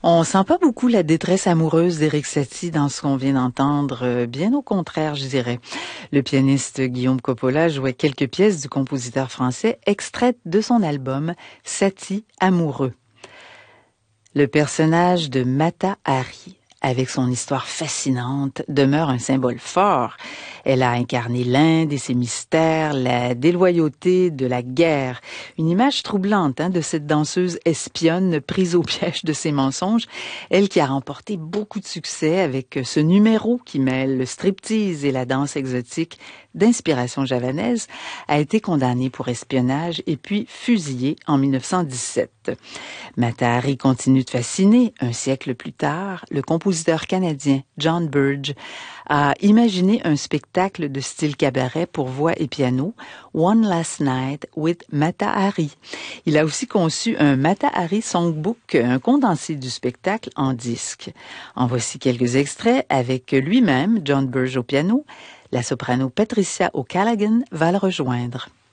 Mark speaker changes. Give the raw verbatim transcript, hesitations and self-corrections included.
Speaker 1: On sent pas beaucoup la détresse amoureuse d'Éric Satie dans ce qu'on vient d'entendre, bien au contraire, je dirais. Le pianiste Guillaume Coppola jouait quelques pièces du compositeur français extraites de son album Satie amoureux. Le personnage de Mata Hari, avec son histoire fascinante, demeure un symbole fort. Elle a incarné l'Inde et ses mystères, la déloyauté de la guerre. Une image troublante hein, de cette danseuse espionne prise au piège de ses mensonges. Elle qui a remporté beaucoup de succès avec ce numéro qui mêle le striptease et la danse exotique d'inspiration javanaise, a été condamnée pour espionnage et puis fusillée en mille neuf cent dix-sept. Mata Hari continue de fasciner. Un siècle plus tard, le compositeur canadien John Burge a imaginé un spectacle de style cabaret pour voix et piano, One Last Night with Mata Hari. Il a aussi conçu un Mata Hari Songbook, un condensé du spectacle en disque. En voici quelques extraits avec lui-même, John Burge au piano. La soprano Patricia O'Callaghan va le rejoindre.